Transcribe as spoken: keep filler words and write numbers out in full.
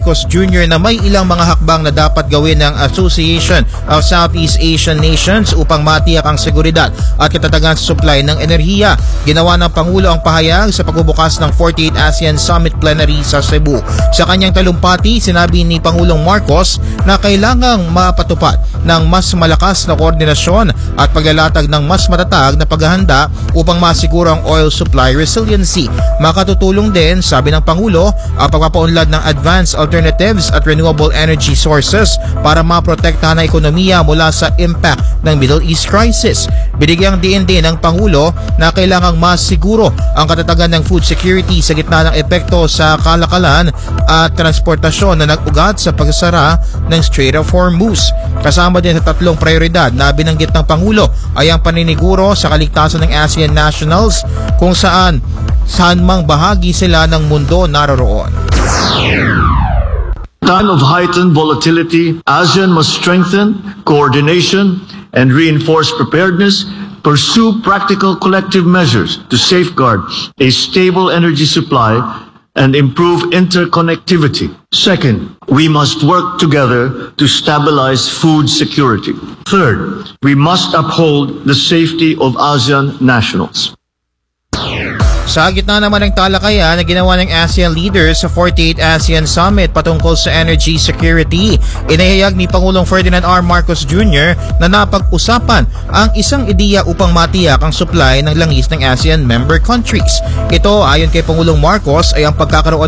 Marcos Junior na may ilang mga hakbang na dapat gawin ng Association of Southeast Asian Nations upang matiyak ang seguridad at katatagan sa supply ng enerhiya. Ginawa ng Pangulo ang pahayag sa pagbubukas ng forty-eighth ASEAN Summit Plenary sa Cebu. Sa kanyang talumpati, sinabi ni Pangulong Marcos na kailangang mapatupad ng mas malakas na koordinasyon at paglalatag ng mas matatag na paghahanda upang masiguro ang oil supply resiliency. Makatutulong din, sabi ng Pangulo, ang pagpapaunlad ng advanced alternatives at renewable energy sources para maprotektahan ang ekonomiya mula sa impact ng Middle East crisis. Binigyang diin din ng Pangulo na kailangang masiguro ang katatagan ng food security sa gitna ng epekto sa kalakalan at transportasyon na nag-ugat sa pagsasara ng Strait of Hormuz. Kasama din sa tatlong prioridad na binanggit ng Pangulo ay ang paniniguro sa kaligtasan ng ASEAN nationals kung saan saan mang bahagi sila ng mundo naroroon. Time of heightened volatility, ASEAN must strengthen coordination and reinforce preparedness, pursue practical collective measures to safeguard a stable energy supply and improve interconnectivity. Second, we must work together to stabilize food security. Third, we must uphold the safety of ASEAN nationals. Sa gitna naman ng talakayan na ginawa ng ASEAN leaders sa forty-eighth ASEAN Summit patungkol sa energy security, inihayag ni Pangulong Ferdinand R. Marcos Junior na napag-usapan ang isang ideya upang matiyak ang supply ng langis ng ASEAN member countries. Ito, ayon kay Pangulong Marcos, ay ang pagkakaroon